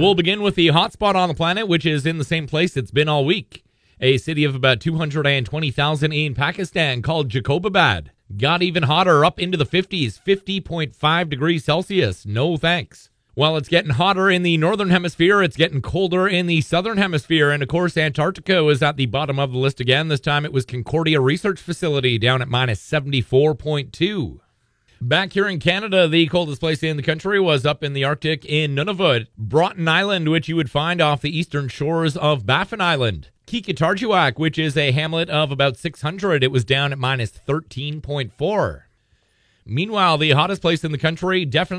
We'll begin with the hot spot on the planet, which is in the same place it's been all week. A city of about 220,000 in Pakistan called Jacobabad got even hotter, up into the 50s, 50.5 degrees Celsius. No thanks. While it's getting hotter in the northern hemisphere, it's getting colder in the southern hemisphere. And of course, Antarctica is at the bottom of the list again. This time it was Concordia Research Facility down at minus 74.2. Back here in Canada, the coldest place in the country was up in the Arctic in Nunavut, Broughton Island, which you would find off the eastern shores of Baffin Island. Qikiqtarjuaq, which is a hamlet of about 600, it was down at minus 13.4. Meanwhile, the hottest place in the country, definitely